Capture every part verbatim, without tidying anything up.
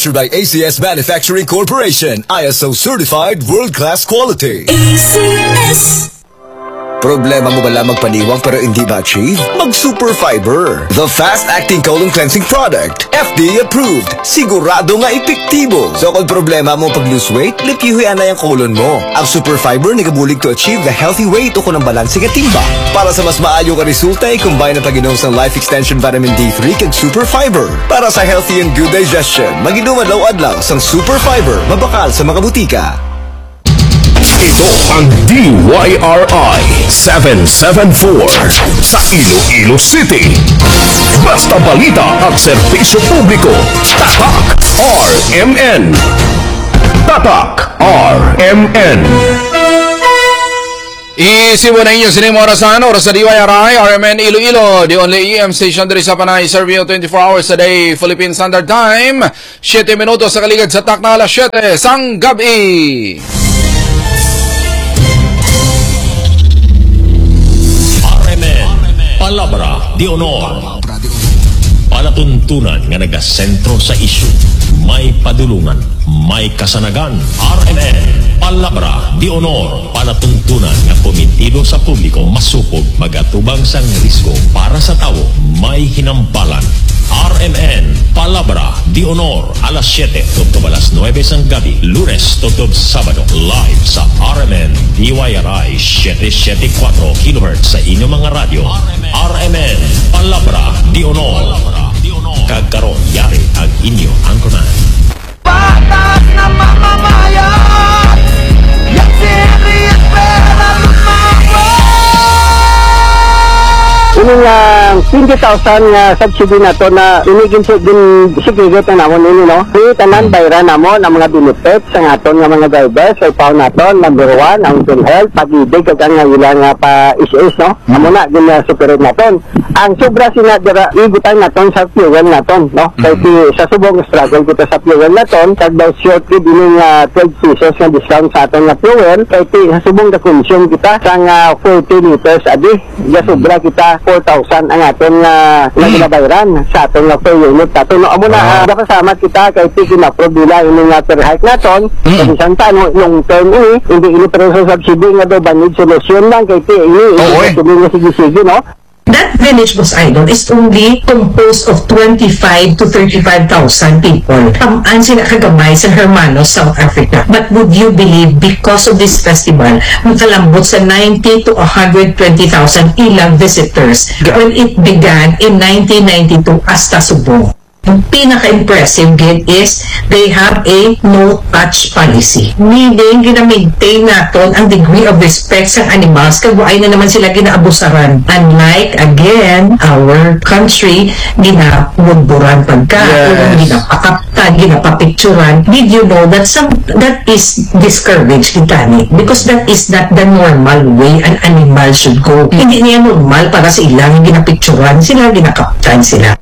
Manufactured by A C S Manufacturing Corporation, I S O certified world-class quality. A C S. Problema mo ba lang magpaniwang pero hindi ma-achieve? Mag-Super Fiber, the fast-acting colon cleansing product. F D A approved. Sigurado nga epektibo. So kung problema mo pag-lose weight, lipihuyan na yung colon mo. Ang Super Fiber nagabulig to achieve the healthy weight o kung ang balansing at timba. Para sa mas maayo ka resulta, i-combine ang pag-inom ng Life Extension Vitamin D three kag Super Fiber. Para sa healthy and good digestion, mag-inom adlaw-adlaw sang Super Fiber. Mabakal sa mga butika. Ito ang D Y R I seven seven four sa Iloilo City. Basta balita at serbisyo publiko. Tatak R M N. Tatak R M N. Isibo na inyo sining orasan, oras sa D Y R I, R M N Iloilo, the only E M station diri sa Panay, serving twenty-four hours a day, Philippine Standard Time, siyete minutos sa kaligid sa takna alas siyete sang gabi. Palabra di honor. Palatuntunan nga nagasentro sa isyu. May padulungan, may kasanagan. R M N. Palabra di honor. Palatuntunan nga komitido sa publiko masupog magatubang sang risko para sa tao. May hinampalan. R M N. Palabra di honor. Alas siyete tugtog alas nuwebe sang gabi. Lunes tugtog Sabado. Live sa R M N D Y R I seven seventy-four kilohertz sa inyong mga radyo. R M N. Palabra di honor. Kagkaroon yari ang inyo angkonan. Patas na mamamayan, yung serious pera lumawa. Ini nga twenty thousand nga subsidy na to na inigin sa din sigigot na namon ini no. Di tanan bayran namon ang mga benefits sa aton nga mga drivers ay pao naton number one ang health pag-ibig kag ang ilang nga pa is-is no. Amo na gina superod naton. Ang sobra sina dira igutan naton sa fuel naton no. Kay sa subong struggle kita sa fuel naton kag daw shortly din nga twelve pesos nga discount sa aton nga fuel kay sa subong da consume kita sa nga forty liters a day. Ya sobra kita four thousand ang aton nga uh, naglabayran sa aton nga per unit aton no amo na uh, kasama kita kay tigi na problema ini nga per hike naton kasi santa no yung term ini hindi ini pero sa subsidy nga daw banid solusyon lang kay ti ini ini nga sige-sige no. That village, Boss Idol, is only composed of twenty-five to thirty-five thousand people. Pamaan sila kagamay sa Hermanos, South Africa. But would you believe, because of this festival, makalambot sa ninety to one hundred twenty thousand ilang visitors when it began in nineteen ninety-two hasta Subong. Ang pinaka-impressive gid is they have a no-touch policy. Meaning, gina-maintain naton ang degree of respect sa animals kag waay na naman sila ginaabusaran. Unlike, again, our country, ginawudburan pagka, yes. ginapakaptan, ginapapicturan. Did you know that some that is discouraged kitani? Because that is not the normal way an animal should go. Mm. Hindi niya normal para sa ilang ginapicturan sila, ginakaptan sila.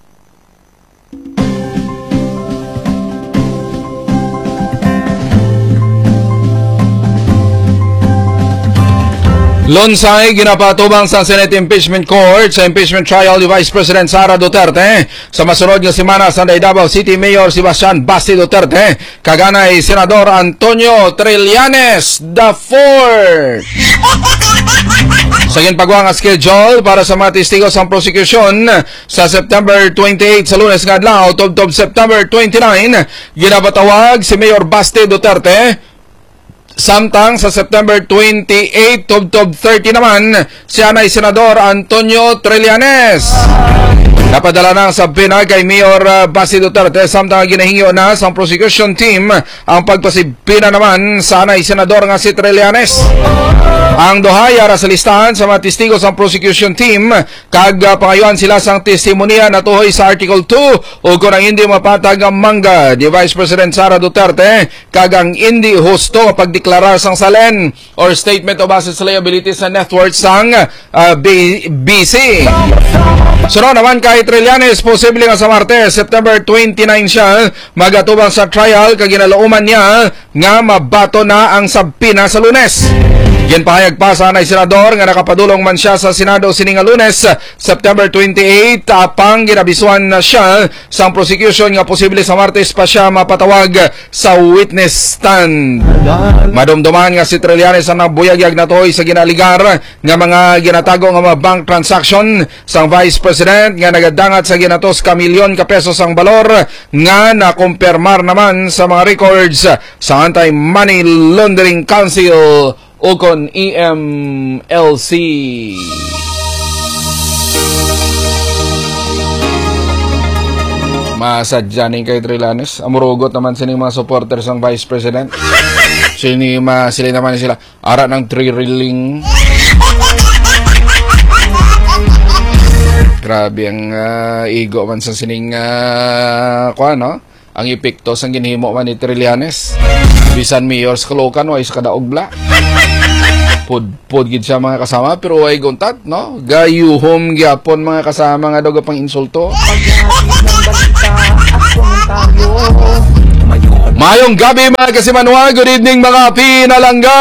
Lonsay, ginapatubang sa Senate Impeachment Court sa impeachment trial ni Vice President Sara Duterte. Sa masunod nga semana sa Davao City Mayor Sebastian Basti Duterte, kaganay Senador Antonio Trillanes the fourth. Sa ginpagwa nga schedule para sa mga testigo sa prosecution sa September twenty-eight sa Lunes nga adlaw tubtob September twenty-nine, ginapatawag si Mayor Basti Duterte. Samtang sa September twenty-eight, tubtob thirty naman, siya na Senador Antonio Trillanes. Napadala na sa Pinag kay Mayor uh, Basti Duterte samtang ginahingyo na sa prosecution team ang pagpasibina naman sa nay Senador nga si Trillanes. Ang duhay ara sa listahan sa mga testigo sa prosecution team kag uh, pangayuan sila sang testimonya na tuhoy sa Article two o kung ang hindi mapatag ang mangga ni Vice President Sara Duterte kag ang hindi husto pagdeklarar sang salen or statement of assets liabilities sa net worth sang uh, B C. So naman kay kay Trillanes posible nga sa Martes, September twenty-nine siya magatubang sa trial kag ginalauman niya nga mabato na ang sabpina sa Lunes. Ginpahayag pa sa anay senador nga nakapadulong man siya sa Senado sining Lunes, September twenty-eight, apang ginabisuan na siya sa prosecution nga posible sa Martes pa siya mapatawag sa witness stand. Madumduman nga si Trillanes ang nabuyagyag na toy sa ginaligar nga mga ginatago nga mga bank transaction sang Vice President nga nagadangat sa ginatos ka milyon ka pesos ang balor nga nakumpirmar naman sa mga records sa Anti-Money Laundering Council o kon E M L C. Masadya ning kay Trillanes. Amurugot naman sining mga supporters ng Vice President. Sini ma sila naman sila ara ng tri-rilling. Grabe ang uh, ego man sa sining uh, kuha, no? Ang epekto sang ginhimo man ni Trillanes. Bisan mayor sa Caloocan, way sa kadaogla. Pud-pud gid siya mga kasama, pero way guntat, no? Gayuhom gyapon mga kasama nga daw pang insulto. Mayong gabi mga kasimanwa, good evening mga pinalangga.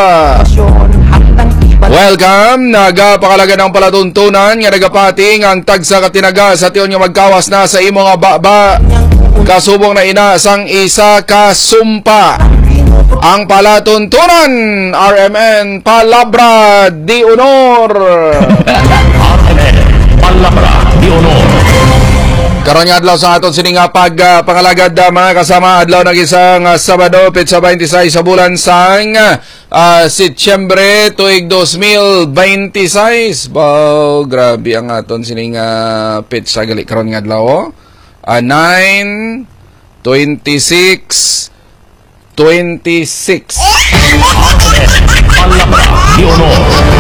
Welcome, nagapakalaga ng palatuntunan nga nagapating ang tagsa katinaga sa tiyon nga magkawas na sa imo nga baba. Kasubong na ina sang isa kasumpa. Ang palatuntunan, R M N Palabra de Honor. R M N Palabra de Honor. Karon nga adlaw sa aton sining nga pag uh, pangalagad uh, mga kasama adlaw ng isang uh, Sabado petsa twenty-six sa bulan sang uh, Setyembre tuig two thousand twenty-six. Wow, grabe ang aton sining uh, petsa gali karon nga adlaw. Oh. Uh, nine twenty-six twenty-six. Palabra de Honor.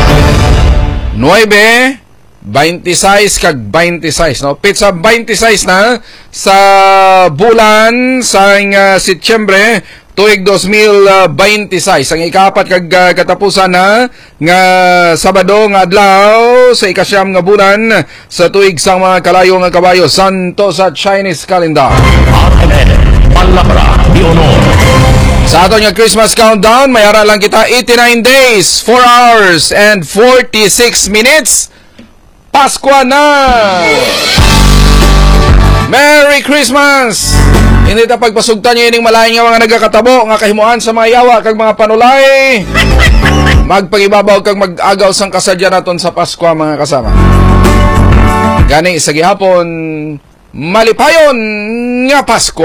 nine twenty-six kag twenty-six, no? Pizza twenty-six na sa bulan sa uh, Setyembre tuig two thousand twenty-six. Ang ikapat kag uh, katapusan na nga Sabado nga adlaw sa ikasyam nga bulan sa tuig sang mga kalayo nga kabayo santo sa Chinese calendar. R M N Palabra de Honor. Sa aton nga Christmas countdown, mayara lang kita eighty-nine days, four hours and forty-six minutes. Pasko na! Merry Christmas! Hindi ta pagpasugtan nyo ining malayo nga mga nagakatabo nga kahimuan sa mga yawa kag mga panulay. Magpagibabaw kag mag-agaw sang kasadya naton sa Pasko mga kasama. Gani sa gihapon, malipayon nga Pasko.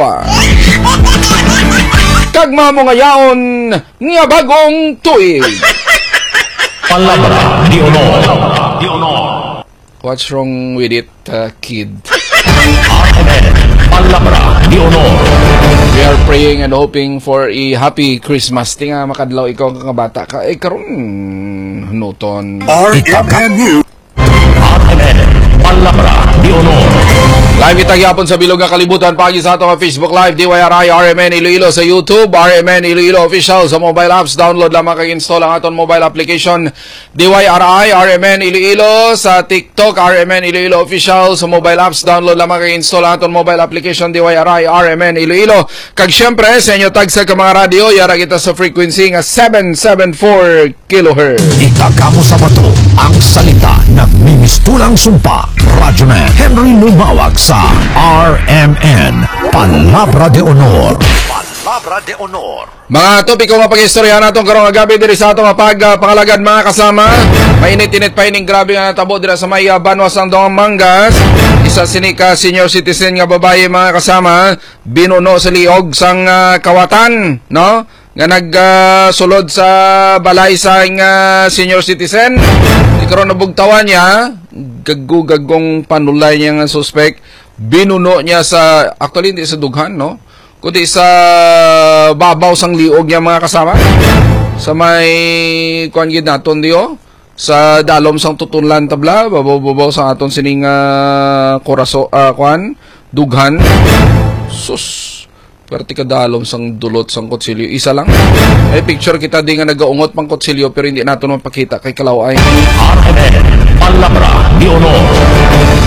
Kag mamungayaon nga bagong tuig. Palabra de Honor. De Honor. What's wrong with it, uh, kid? R M N Palabra de Honor. We are praying and hoping for a happy Christmas. Tinga makadlaw ikaw nga bata ka. Eh, karon nuton. R M N News. R M N Palabra de Honor. Live itagyapon sa bilog nga kalibutan pagi sa atong Facebook Live D Y R I R M N Iloilo sa YouTube, R M N Iloilo Official sa mobile apps. Download lamang kag install ang aton mobile application D Y R I R M N Iloilo sa TikTok, R M N Iloilo Official sa mobile apps. Download lamang kag install ang aton mobile application D Y R I R M N Iloilo. Kag syempre sa inyo tag sa mga radio, yara kita sa frequency nga seven seventy-four kilohertz. Ikakamo sa bato ang salita na mimistulang sumpa. Radyoman Henry Lumawag sa R M N Palabra de Honor. Palabra de Honor. Mga topiko nga pag-istorya natin karong agabi diri sa atong pag uh, pangalagad mga kasama. Mainit-init pa ining grabe nga natabo dira sa may uh, Banwas ng Mangas. Isa sinika senior citizen nga babae mga kasama binuno sa liog sang uh, kawatan, no? Nga nagsulod uh, sa balay sang uh, senior citizen. Ikaroon na bugtawan niya, gagugagong panulay niya nga suspect. Binuno niya sa, actually hindi sa dughan, no? Kundi sa babaw sang liog niya mga kasama. Sa may kuan gid naton diyo, sa dalom sang tutunlan tabla, babaw-babaw sa aton sining uh, koraso uh, kuan dughan. Sus, perti ka dalom sang dulot sang kutsilyo. Isa lang. Eh picture kita di nga nagaungot pang kutsilyo pero hindi naton mapakita kay kalaway. R M N Palabra de Honor.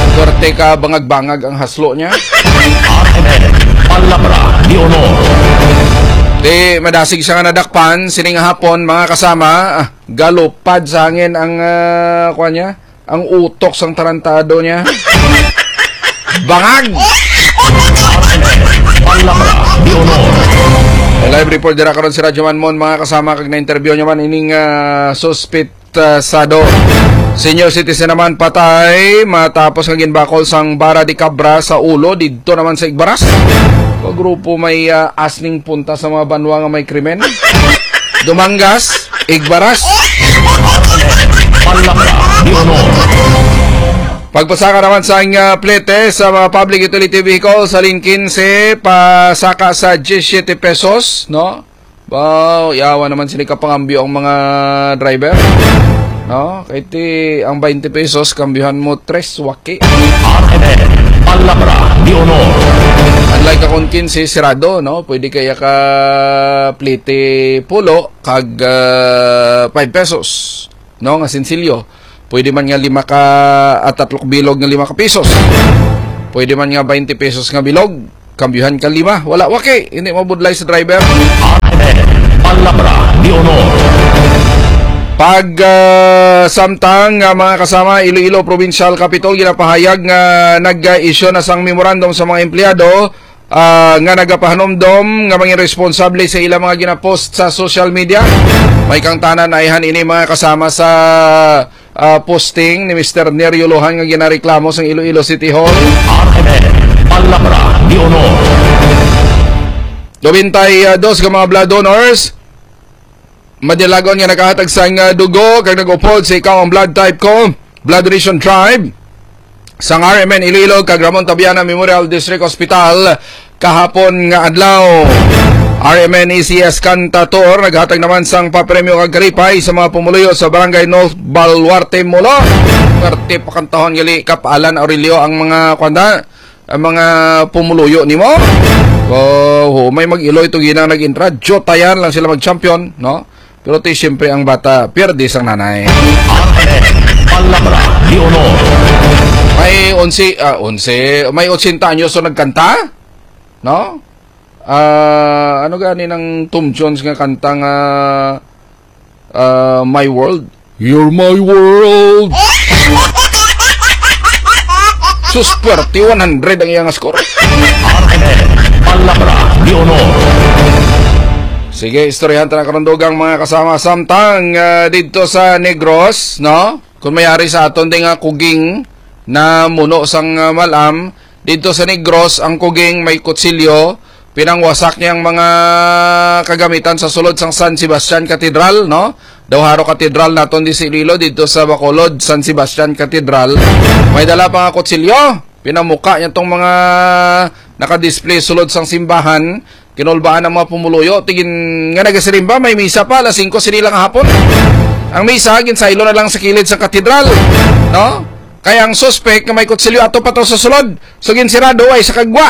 Swerte ka, bangag-bangag ang haslo niya. R M N Palabra de Honor. Di madasig siya nga nadakpan sining hapon mga kasama, ah, galupad sa hangin ang uh, kuha niya, ang utok sang tarantado niya. Bangag. Palabra de Honor. Live report dira karon si Radyo Manmon mga kasama, kag na-interview niya man ining uh, suspitsado senior citizen naman patay matapos nga ginbakol sang bara di kabra sa ulo didto naman sa Igbaras. O grupo may uh, asning punta sa mga banwa nga may krimen. Dumangas, Igbaras. Palabra de Honor. Pagpasaka naman sa uh, plete sa mga public utility vehicle sa lane fifteen, pasaka sa seventeen pesos, no? Wow, yawa naman sila kapangambyo ang mga driver. No? Kahit eh, ang twenty pesos, kambyuhan mo tres waki. R M N Palabra de Honor. Unlike akong fifteen, sirado, no? Pwede kaya ka plete pulo, kag uh, five pesos, no? Nga sinsilyo. Pwede man nga lima ka at tatlong bilog nga lima ka pesos. Pwede man nga twenty pesos nga bilog, kambyuhan ka lima. Wala, waki. Hindi mabudlay sa driver. R M N Palabra de Honor. Pag uh, samtang uh, mga kasama, Iloilo Provincial Capitol ginapahayag nga nag-issue na sang memorandum sa mga empleyado uh, nga nagapahanomdom nga mga responsable sa ilang mga ginapost sa social media. May kang tanan ayhan ini mga kasama sa uh, posting ni Mister Nerio Lohan nga ginareklamo sa Iloilo City Hall. R M N Palabra de Honor. twenty-two ka mga blood donors madilagon nga nakahatag sa nga dugo kag nag-uphold sa ikaw ang blood type ko, Blood Donation Drive sang R M N Iloilo kag Ramon Tabiana Memorial District Hospital kahapon nga adlaw. R M N E C S Cantator naghatag naman sang papremyo kag karipay sa mga pumuluyo sa Barangay North Baluarte Molo. Karte pakantahon gali Kap Alan Aurelio ang mga kwanda, ang mga pumuluyo nimo. Oh, may mag-ilo ito ginang nag-intra, jotayan lang sila mag-champion, no? Pero ti siyempre ang bata pierde sang nanay. R M N Palabra de Honor. May onse, ah, onse, may eighty anyos so nagkanta, no? Ah, ano gani ng Tom Jones nga kantang uh, uh, My World? You're my world. Super, one hundred ang iyang score. R M N Palabra de Honor. Sige, istoryahan ta na karondogang mga kasama samtang uh, dito sa Negros, no? Kung mayari sa aton ding nga kuging na muno sang uh, malam dito sa Negros, ang kuging may kutsilyo, pinangwasak niyang mga kagamitan sa sulod sang San Sebastian Cathedral, no? Dawharo Cathedral naton di Iloilo dito sa Bacolod, San Sebastian Cathedral. May dala pa nga kutsilyo, pinamuka niya tong mga naka-display sulod sang simbahan. Kinulbaan ang mga pumuluyo. Tingin nga nagasirimba, may misa pa, alas singko sinilang hapon. Ang misa, ginsaylo na lang sa kilid sa katedral. No? Kaya ang suspect na may kutsilyo ato pa to sa sulod. So ginsirado ay sa kagwa.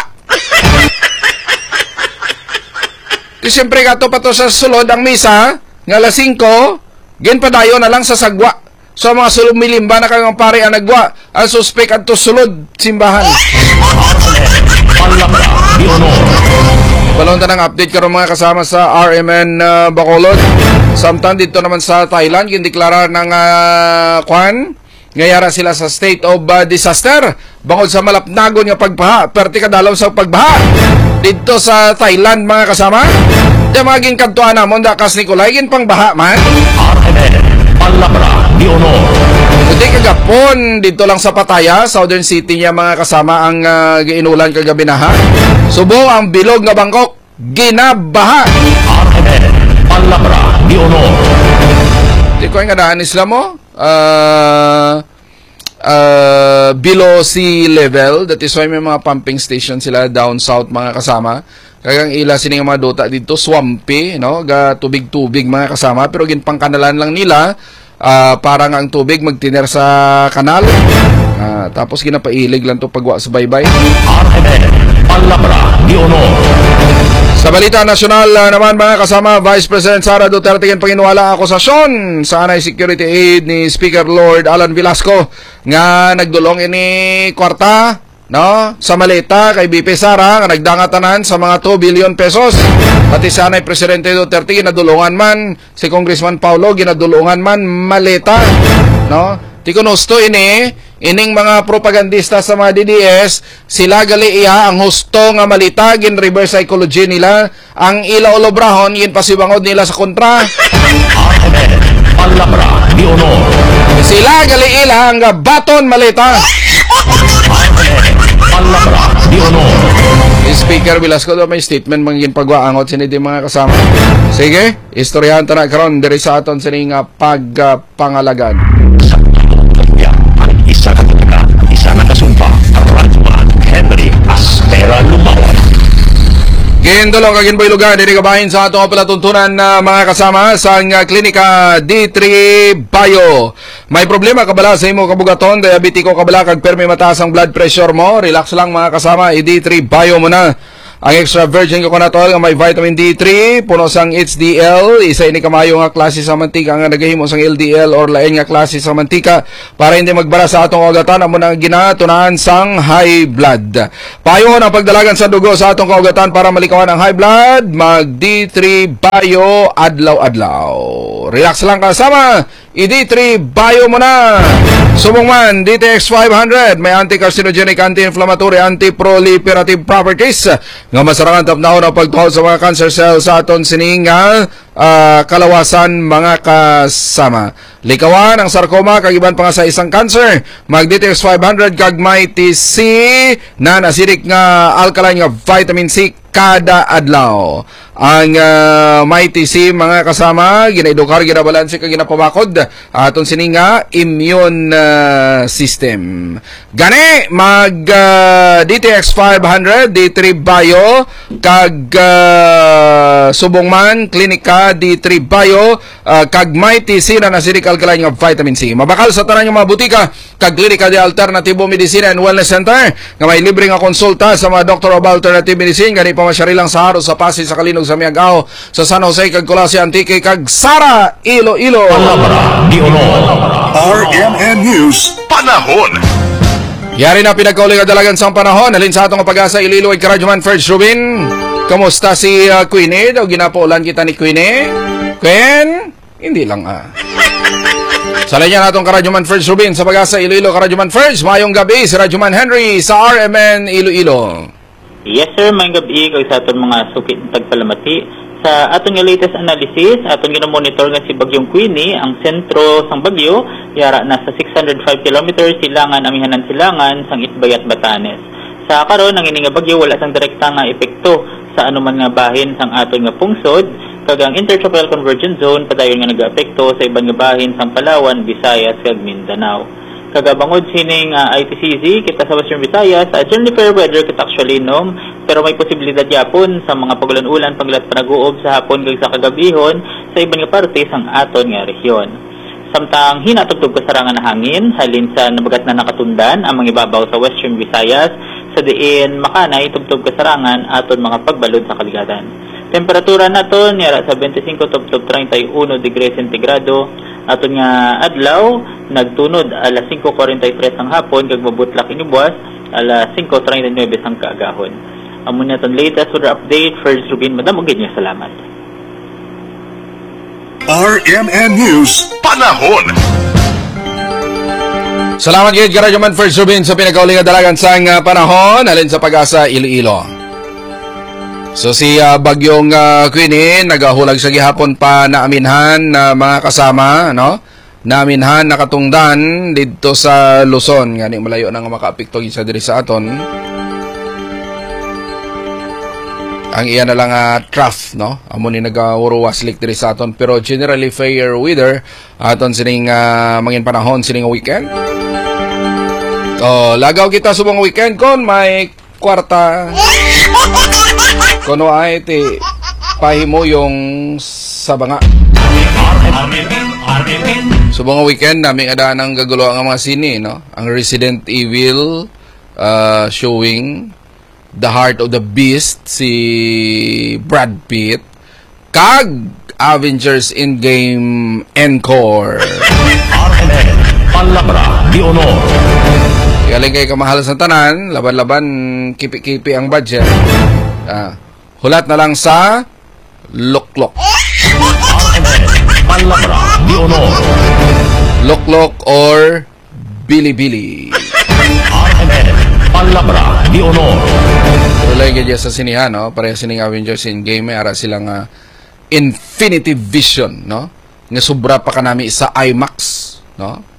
Di siyempre ato pa to sa sulod ang misa, nga alas singko, ginpadayo na lang sa sagwa. So mga sulod milimba na kang pare ang nagwa. Ang suspect ato sulod simbahan. Palabra de Honor. Balon ta ng update karon mga kasama sa R M N uh, Bacolod. Samtang dito naman sa Thailand, gindeklara ng uh, kwan, ngayara sila sa state of uh, disaster bangod sa malapnagon nga pagbaha, perti kadalaw sa pagbaha dito sa Thailand mga kasama. Di maging kadtuan namon da kas Nicolay gin pangbaha man. R M N Palabra de Honor. Hindi kagapon dito lang sa Pattaya, Southern City niya mga kasama ang uh, giinulan kagabi na ha. Subo ang bilog nga Bangkok ginabaha. R M N Palabra de Honor. Di ko nga daan isla mo. Uh, uh, below sea level. That is why may mga pumping station sila down south mga kasama. Kagang ila sining mga dota dito swampy, no? Ga tubig-tubig mga kasama, pero ginpangkanalan lang nila uh, para nga ang tubig magtiner sa kanal. Uh, tapos ginapailig lang to pagwa sa baybay. R M N Palabra de Honor. Sa Sa balita nasyonal uh, naman mga kasama, Vice President Sara Duterte ang panginwala ang akusasyon sa anay security aid ni Speaker Lord Alan Velasco nga nagdulong ini kwarta no sa maleta kay B P Sara nga nagdangatanan sa mga two billion pesos. Pati sa anay Presidente Duterte ginadulungan man, si Congressman Paulo ginadulungan man maleta, no? Ti kunusto ini ining mga propagandista sa mga D D S, sila gali iya ang husto nga malita gin reverse psychology nila, ang ila olobrahon yin pasibangod nila sa kontra. Palabra di honor. Sila gali ila ang baton malita. Palabra di honor. Speaker Velasco daw may statement mangin pagwaangot sini di mga kasama. Sige, istoryahan ta na karon diri sa aton sini nga pagpangalagan. Isa ka talaga, isa na kasumpa, Radman Henry Aspera Lumawan. Gindolong kagin boy lugar, diri kabahin sa atong palatuntunan na mga kasama sa uh, klinika D three Bio. May problema kabala sa imo kabugaton, diabetiko kabala kag permi mataas ang blood pressure mo, relax lang mga kasama, i D three Bio mo na. Ang extra virgin coconut oil nga may vitamin D three, puno sang H D L, isa ini kamayo nga klase sa mantika nga nagahimo sang L D L or lain nga klase sa mantika para hindi magbara sa atong kaugatan amo nang ginatunahan sang high blood. Payo ang pagdalagan sa dugo sa atong kaugatan para malikawan ang high blood, mag D three Bio adlaw-adlaw. Relax lang kasama, i D three Bio mo na. Subong man, D T X five hundred, may anti-carcinogenic, anti-inflammatory, anti-proliferative properties nga masarangan tapnahon ang pagtuhol sa mga cancer cells sa aton sining nga uh, kalawasan mga kasama. Likawan ang sarcoma kag iban pa nga sa isang cancer, mag D T X five hundred kag may T C na acidic nga alkaline nga vitamin C kada adlaw. Ang uh, may T C mga kasama ginaedukar, ginabalanse kag ginapabakod aton sining nga immune uh, system. Gani mag uh, D T X five hundred, D three Bio kag uh, subong man klinika D three Bio uh, kag may T C na acidic alkaline nga vitamin C. Mabakal sa tanan nga mga butika kag klinika de Alternativo Medicine and Wellness Center nga may libre nga konsulta sa mga Doctor of Alternative Medicine gani pamasyari lang sa Haro, sa Pasig, sa Kalinog, sa Miagao, sa San Jose kag Colasio Antique kag Sara Iloilo. Palabra di honor. R M N News Panahon. Yari na pinagkauli kadalagan sa panahon. Halin sa atong pag-asa Iloilo ay Karadyoman First Rubin. Kamusta si uh, Queenie? Daw ginapaulan kita ni Queenie? Queen? Hindi lang ah. Salay niya natong Karadyoman First Rubin sa pag-asa Iloilo. Karadyoman First, mayong gabi si Radyoman Henry sa R M N Iloilo. Yes sir, mayong gabi kay sa aton mga sukit tagpalamati. Sa atong latest analysis, atong gina-monitor nga si Bagyong Queenie, ang sentro sang bagyo, yara na sa six hundred five kilometers silangan amihanan silangan sang Itbay at Batanes. Sa karon ang ini nga bagyo wala sang direkta nga epekto sa anuman nga bahin sang aton nga pungsod, kag ang Intertropical Convergence Zone padayon nga nagaapekto sa iban nga bahin sang Palawan, Visayas kag Mindanao. Kagabangod sining uh, I P C Z kita sa Western Visayas, uh, generally fair weather kita actually nom, pero may posibilidad yapon sa mga pagulan-ulan paglat panaguob sa hapon kag sa kagabihon sa iban nga parte sang aton nga rehiyon. Samtang hinatugtog kasarangan na hangin halin sa nabagat na nakatundan ang mga ibabaw sa Western Visayas, sa diin makanay tugtog kasarangan aton mga pagbalod sa kaligatan. Temperatura naton yara sa twenty-five tubtob thirty-one degrees centigrado. Aton nga adlaw nagtunod alas five forty-three ang hapon kag mabutlak ini buwas alas five thirty-nine ang kaagahon. Amo na ton latest weather update. First Rubin, madam ugid niya salamat. R M N News Panahon. Salamat gid Karadyoman First Rubin sa pinagkauli nga dalagan sang uh, panahon alin sa pag-asa Iloilo. So si uh, Bagyong uh, Queenie nagahulag sa gihapon pa naaminhan na uh, mga kasama, no? Naaminhan nakatungdan didto sa Luzon, ngani malayo na nga makaapekto sa diri sa aton. Ang iya na lang uh, trough, no? Amo ni nagawuruwas lik diri sa aton, pero generally fair weather aton sining uh, mangin panahon sining weekend. Oh, lagaw kita subong weekend kon may kwarta. Kono ay ti pahimo yung sabanga. Subong weekend namin ada nang gagulo ang mga sini, no? Ang Resident Evil uh, showing The Heart of the Beast si Brad Pitt kag Avengers Endgame Encore. R M N Palabra de Honor. Galing kay kamahal sa tanan, laban-laban kipi-kipi ang budget. Ah, hulat na lang sa Loklok. R M N Palabra de Honor. Loklok or Bili-Bili. R M N Palabra de Honor. Tulay kaya sa sinihan, no? Pareha sining Avengers Endgame, ara silang uh, Infinity Vision, no? Nga sobra pa kanami sa IMAX, no?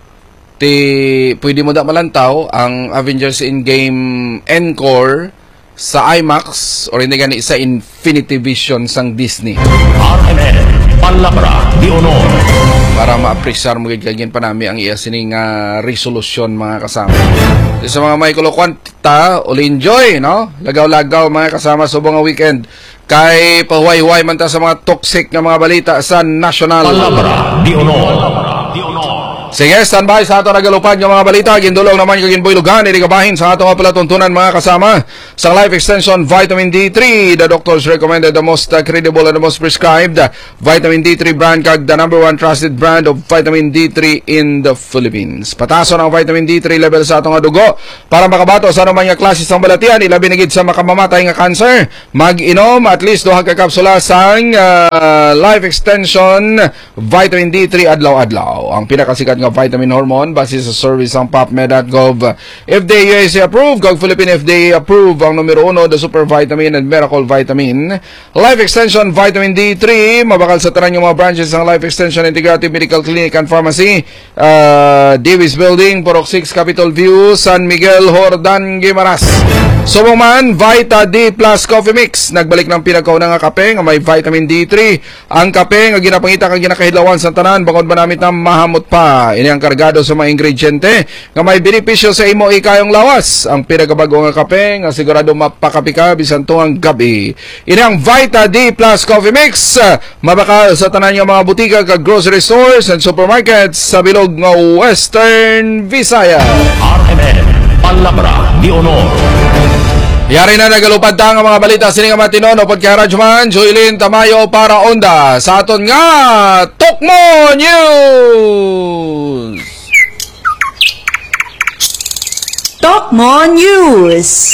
Ti pwede mo da malantaw ang Avengers Endgame Encore sa IMAX or hindi gani sa Infinity Vision sang Disney. R M N Palabra de Honor. Para ma-appreciate mo gagawin pa namin ang iya sining uh, resolution mga kasama. Sa mga may kulokwan ta, uli enjoy, no? Lagaw-lagaw mga kasama sa buong weekend. Kay pahuway-huway man ta sa mga toxic na mga balita sa national. Palabra de Honor. De Honor. Sige, standby sa ato nagalupad ng mga balita. Gindulong naman kagin Boylugan, irigabahin sa ato nga palatuntunan mga kasama. Sa Life Extension Vitamin D three, the doctors recommended the most uh, credible and the most prescribed uh, Vitamin D three brand kag the number one trusted brand of Vitamin D three in the Philippines. Pataso ng Vitamin D three level sa ato nga dugo para makabato sa anumang klase sang balatian, ilabi na gid sa makamamatay nga cancer. Mag-inom at least duha ka kapsula sang uh, Life Extension Vitamin D three adlaw-adlaw. Ang pinakasikat nga vitamin hormone base sa service ng popmed dot gov. F D A U S A approved, Gov Philippine F D A approved ang numero uno, the Super Vitamin and Miracle Vitamin. Life Extension Vitamin D three, mabakal sa tanan yung mga branches ng Life Extension Integrative Medical Clinic and Pharmacy, uh, Davis Building, Porok six, Capitol View, San Miguel, Hordan, Guimaras. Subong man, Vita D Plus Coffee Mix, nagbalik ng pinagkauna nga kape nga may Vitamin D three. Ang kape nga ginapangita kag ginakahidlawan sa tanan, bangod ba namit na mahamot pa. Ini ang kargado sa mga ingrediente nga may benepisyo sa imo ikayong lawas. Ang pinagabago nga kape nga sigurado mapakapi ka bisan tuwang gabi. Ini ang Vita D Plus Coffee Mix, mabakal sa tanan nga mga butika kag grocery stores and supermarkets sa bilog nga Western Visayas. R M N Palabra de Honor. Yari na nagalupad ta nga mga balita sining nga matinon upod kay Rajman Joylin Tamayo para onda sa aton nga Tokmo News. Tokmo News.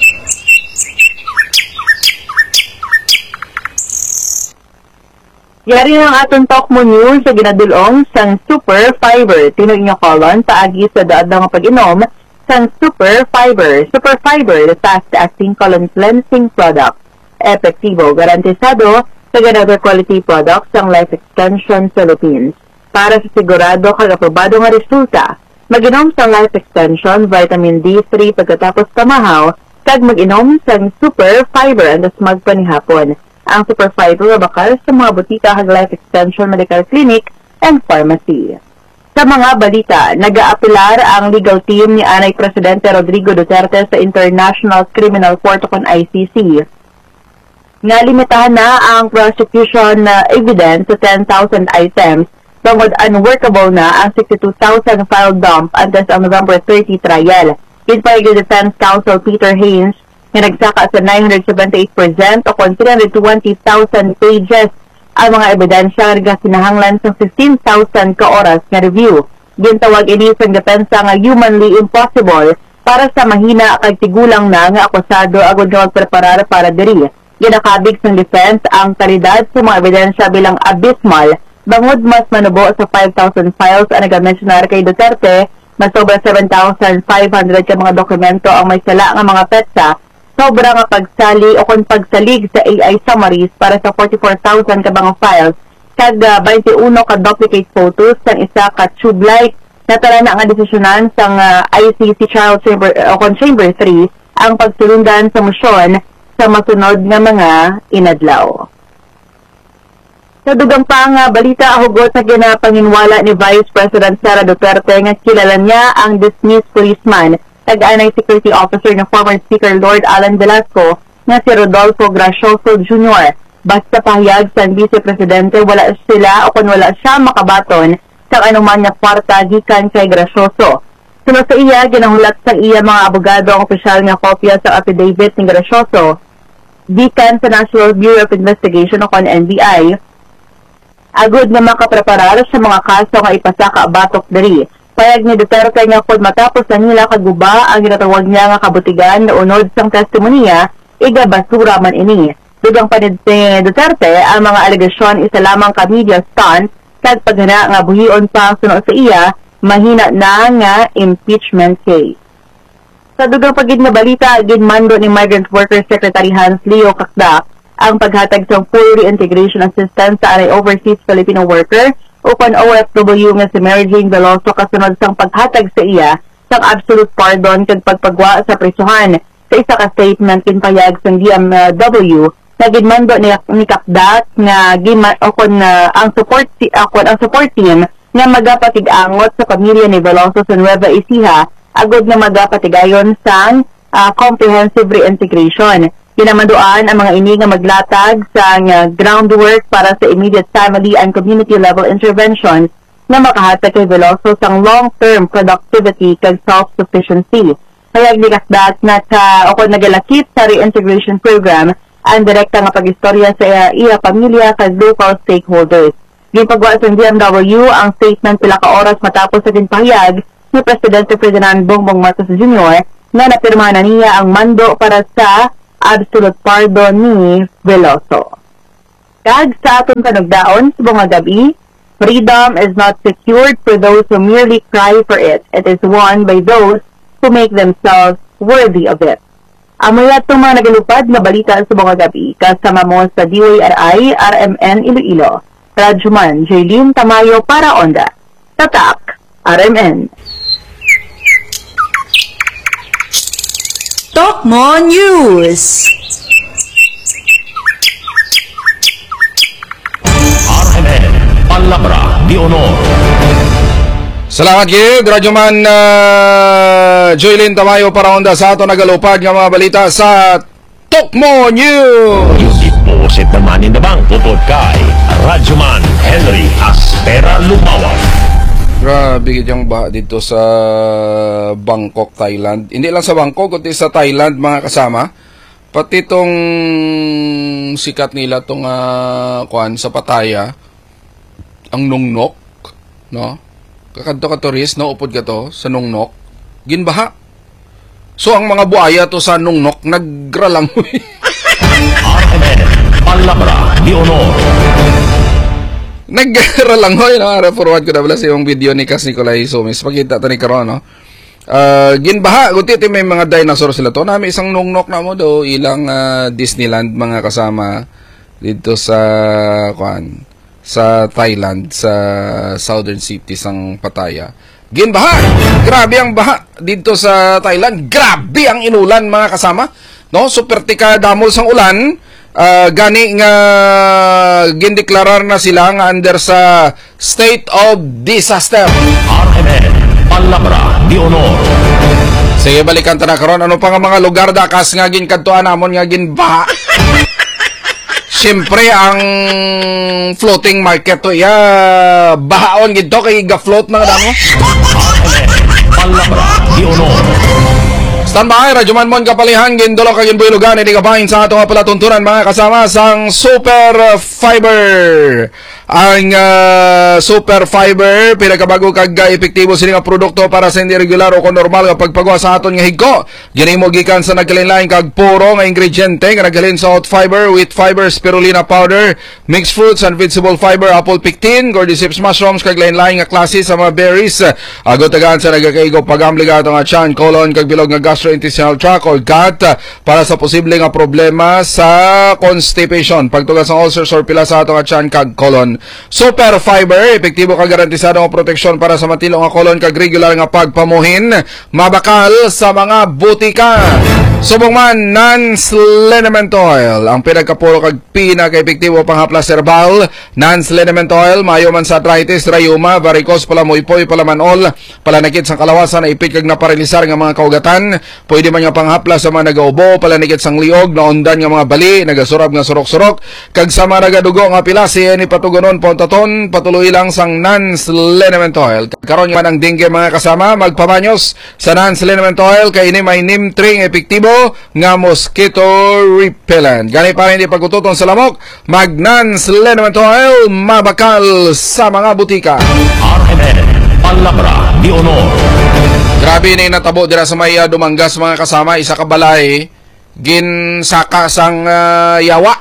Yari ng aton Tokmo News sa ginadulong sang Super Fiber. Tino inyo kolon paagi sa daad nga pag-inom sang Super Fiber. Super Fiber, the fast-acting colon cleansing product. Epektibo, garantisado sa ganador quality products sang Life Extension Philippines. Para sa sigurado kag aprobado nga resulta, mag-inom sang Life Extension Vitamin D three pagkatapos kamahaw, kag mag-inom sang Super Fiber andas magpanihapon. Ang Super Fiber bakal sa mga butika kag Life Extension Medical Clinic and Pharmacy. Sa mga balita, nag-aapilar ang legal team ni Anay Presidente Rodrigo Duterte sa International Criminal Court o I C C. Nga limitahan na ang prosecution uh, evidence sa ten thousand items, bangod unworkable na ang sixty-two thousand file dump until ang November thirtieth trial. Inpayag Defense Counsel Peter Haynes nga nagsaka sa nine hundred seventy-eight percent o kung three hundred twenty thousand pages ang mga ebidensya nga kinahanglan sa fifteen thousand ka oras nga review. Gintawag ini sa depensa nga humanly impossible para sa mahina kag tigulang na nga akusado agud nga magpreparar para diri. Ginakabig sa defense ang kalidad sa mga ebidensya bilang abysmal, bangod mas manubo sa five thousand files ang nagamensionar kay Duterte, mas sobra seven thousand five hundred ka mga dokumento ang may sala nga mga petsa, sobra nga pagsali o kung pagsalig sa A I summaries para sa forty-four thousand ka mga files, kag uh, twenty-one ka duplicate photos sang isa ka tube light. Natala na nga desisyonan sang uh, I C C Trial Chamber o uh, Chamber three ang pagsulundan sa motion sa masunod nga mga inadlaw. Sa dugang pa nga balita, hugot sa ginapanginwala ni Vice President Sara Duterte nga kilala niya ang dismissed policeman tag-anay security officer ng former Speaker Lord Alan Velasco nga si Rodolfo Gracioso Junior Basta pahayag sa Vice Presidente, wala sila o kung wala siya makabaton sa anuman nga kwarta gikan kay Gracioso. Sunod sa iya, ginahulat sa iya mga abogado ang opisyal nga kopya sa affidavit ni Gracioso gikan sa National Bureau of Investigation o kon N B I agud nga makapreparar sa mga kaso nga ipasaka batok diri. Payag ni Duterte nga kung matapos na nila kaguba ang ginatawag niya nga kabutigan na unod sang testimonya, igabasura man ini. Dugang panid ni Duterte, ang mga alegasyon isa lamang ka media stunt kag paghana nga buhion pa sunod sa iya, mahina na nga impeachment case. Sa dugang pagid nga balita, ginmando ni Migrant Workers Secretary Hans Leo Kakdak ang paghatag sa full reintegration assistance sa anay overseas Filipino worker o kon O F W nga si Mary Jane Veloso kasunod sang paghatag sa iya sang absolute pardon kag pagpagwa sa prisuhan. Sa isa ka statement kinpayag sang D M W na ginmando ni, ni Kakdak nga gima, o kon uh, ang support si uh, kon ang support team nga magapatig-angot sa pamilya ni Veloso sa Nueva Ecija agud nga magapatigayon sang uh, comprehensive reintegration. Ginamanduan ang mga ini nga maglatag sa uh, groundwork para sa immediate family and community level intervention na makahatag kay Veloso sang long-term productivity kag self-sufficiency. Kaya gikasdat na ka o kung nagalakip sa reintegration program ang direkta nga pag-istorya sa iya, iya pamilya kag local stakeholders. Gipagwa sa D M W ang statement pila ka oras matapos sa ginpahayag ni Presidente Ferdinand Bongbong Marcos Junior na napirma na niya ang mando para sa absolute pardon ni Veloso. Kag sa atong kanugdaon sa mga gabi, freedom is not secured for those who merely cry for it. It is won by those who make themselves worthy of it. Amula itong mga nagalupad na balita sa mga gabi, kasama mo sa D Y R I, R M N Iloilo. Radyoman, Jaylene Tamayo para Onda. Tatak, R M N. Talk Mo News. R M N Palabra de Honor. Salamat gid, Radyoman uh, Joylyn Tamayo para Onda sa ato nagalupad nga mga balita sa Talk Mo News. Yung deposit naman in the bank tupod kay Radyoman Henry Aspera Lumawan. Grabe yung ba dito sa Bangkok, Thailand. Hindi lang sa Bangkok, kundi sa Thailand mga kasama. Pati itong sikat nila itong uh, kuan sa Pattaya, ang Nungnok, no? Kakadto ka tourist, no? Upod ka to sa Nungnok. Ginbaha. So ang mga buaya to sa Nungnok, nagralangoy. R M N Palabra de Honor. Nagralangoy, no? Forward ko na pala sa yung video ni Cas Nicolay Sumis. Pagkita ito ni Karon, no? Uh, ginbaha, kunti may mga dinosaur sila to. Nami isang Nungnok na mo do, ilang uh, Disneyland mga kasama dito sa kuan, sa Thailand, sa southern cities ng Pattaya. Ginbaha! Grabe ang baha dito sa Thailand. Grabe ang inulan mga kasama. No, super tika damol sang ulan. Uh, gani nga gindeklarar na sila nga under sa state of disaster. R M N Palabra de Honor. Sige, balikan ta na karon. Ano pa nga mga lugar da kas nga ginkantuan namon nga ginbaha? Siyempre ang floating market to ya bahaon gid to kay ga-float na damo. R M N Palabra de Honor. Stand by, Radyoman Mon kapalihan, gindulo ka ginbuilugan, hindi kapain sa ato nga palatuntunan mga kasama sang Super Fiber. Ang uh, Super Fiber, pinakabago kag epektibo sila nga produkto para sa hindi regular o kung normal nga pagpagawa sa aton nga higko. Gini mo gikan sa nagkalinlain kag puro nga ingrediente nga nagkalin sa hot fiber, wheat fiber, spirulina powder, mixed fruits and vegetable fiber, apple pectin, cordyceps mushrooms kag lain-lain nga klase sa mga berries. Agot tagaan sa nagakaigo pagamli ka nga tiyan, colon kag bilog nga gastrointestinal tract or gut para sa posible nga problema sa constipation, pagtugas ng ulcers or pila sa ato nga tiyan kag colon. Super Fiber, epektibo kag garantisado nga proteksyon para sa matilo nga colon kag regular nga pagpamuhin, mabakal sa mga butika. Subong man, non-liniment oil ang pinagkapulo kag pinaka-epektibo panghaplas herbal. Non-liniment oil mayo man sa arthritis, rayuma, varicose, palamoypoy, palamanol, palanakit sa kalawasan na ipit kag naparilisar nga mga kaugatan. Pwede man nga panghaplas sa mga nagaubo, palanakit sang liog, naundan nga mga bali, nagasurab nga surok-surok, kag sa mga nagadugo nga pilasi ni patugonon pontaton, patuloy lang sang non-liniment oil. Karon man ang dengue mga kasama, magpamanyos sa non-liniment oil kay ini may nimtring epektibo nga mosquito repellent. Gani para hindi pagkututon sa lamok, mag non-liniment oil mabakal sa mga butika. R M N Palabra di Honor. Grabe ni natabo dira sa may uh, Dumanggas mga kasama, isa ka balay ginsaka sang uh, yawa.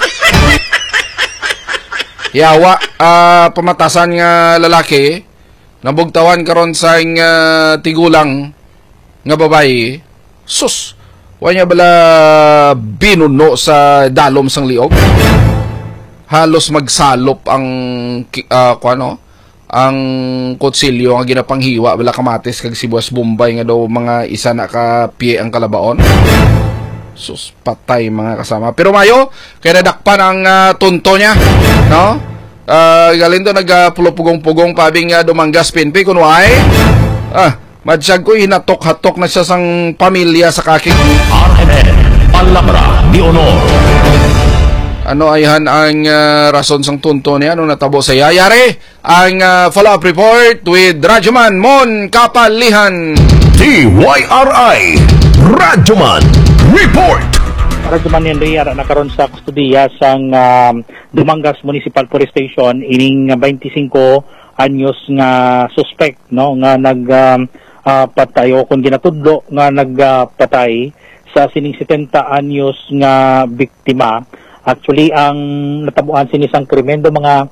Yawa uh, pamatasan nga lalaki nabugtawan karon sa uh, tigulang nga babae. Sus, wanya bala binuno sa dalom sang liog. Halos magsalop ang uh, kuano, ang kutsilyo nga ginapanghiwa bala kamatis kag sibuyas bombay nga daw mga isa na ka piye ang kalabaon. Sus, patay mga kasama. Pero mayo kay nadakpan ang uh, tunto niya, no? Uh, galing doon nagpulupugong-pugong pabing uh, Dumanggas P N P kunway. Ah, madsyag ko hinatok-hatok na siya sang pamilya sa kaking. R M N Palabra di Honor. Ano ayhan ang uh, rason sang tunto niya nung natabo sa yayari? Ang uh, follow-up report with Radyoman Mon Kapalihan. D Y R I Radyoman Report. Radyoman Henry ara nakaron sa kustudiya sang um, Dumangas Municipal Police Station ining twenty-five anyos nga suspect no nga nag um, uh, patay o kung ginatudlo nga nagpatay uh, sa sining seventy anyos nga biktima. Actually ang natabuan sinisang krimen do mga